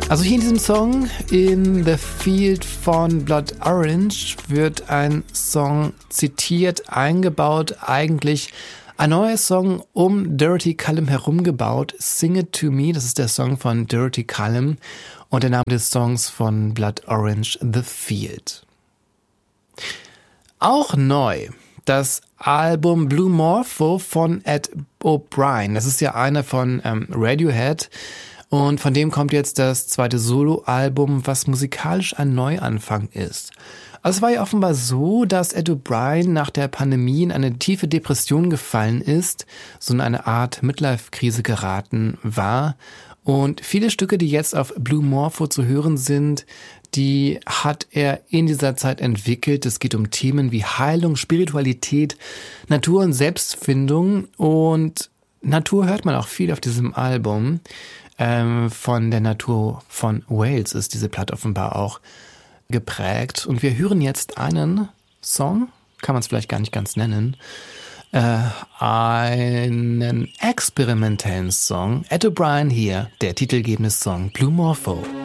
Also hier in diesem Song, In the Field von Blood Orange, wird ein Song zitiert, eingebaut, eigentlich ein neuer Song um Dirty Callum herumgebaut. Sing It To Me, das ist der Song von Dirty Callum und der Name des Songs von Blood Orange, The Field. Auch neu, das Album Blue Morpho von Ed O'Brien. Das ist ja einer von Radiohead. Und von dem kommt jetzt das zweite Soloalbum, was musikalisch ein Neuanfang ist. Also es war ja offenbar so, dass Ed O'Brien nach der Pandemie in eine tiefe Depression gefallen ist, so in eine Art Midlife-Krise geraten war. Und viele Stücke, die jetzt auf Blue Morpho zu hören sind, die hat er in dieser Zeit entwickelt. Es geht um Themen wie Heilung, Spiritualität, Natur und Selbstfindung. Und Natur hört man auch viel auf diesem Album. Von der Natur von Wales ist diese Platte offenbar auch geprägt. Und wir hören jetzt einen Song, kann man es vielleicht gar nicht ganz nennen, einen experimentellen Song. Ed O'Brien hier, der titelgebende Song Blue Morpho.